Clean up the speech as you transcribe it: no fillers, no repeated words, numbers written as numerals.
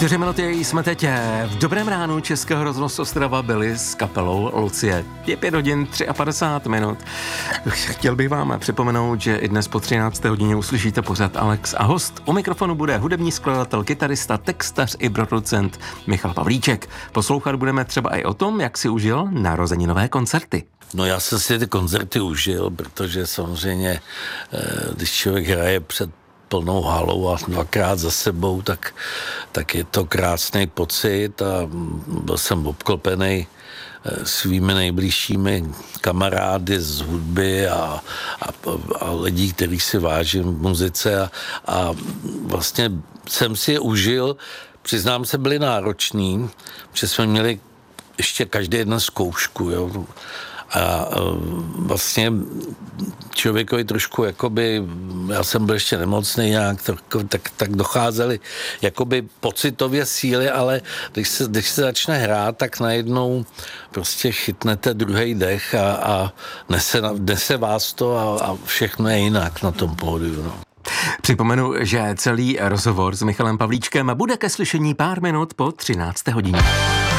4 minuty jsme teď v Dobrém ránu Českého rozhlasu Ostrava byli s kapelou Lucie. Je 5 hodin 53 minut. Chtěl bych vám připomenout, že i dnes po 13. hodině uslyšíte pořad Alex a host. U mikrofonu bude hudební skladatel, kytarista, textař i producent Michal Pavlíček. Poslouchat budeme třeba i o tom, jak si užil narozeninové koncerty. No já jsem si ty koncerty užil, protože samozřejmě, když člověk hraje před plnou halou a dvakrát za sebou, tak je to krásný pocit a byl jsem obklopený svými nejbližšími kamarády z hudby a lidí, kterých si vážím v muzice a vlastně jsem si je užil. Přiznám se, byli náročný, protože jsme měli ještě každý jeden zkoušku, jo. A vlastně člověkovi trošku jakoby, já jsem byl ještě nemocný nějak, tak docházely jakoby pocitově síly, ale když se začne hrát, tak najednou prostě chytnete druhý dech a nese vás to a všechno je jinak na tom pódiu, no. Připomenu, že celý rozhovor s Michalem Pavlíčkem bude ke slyšení pár minut po 13. hodině.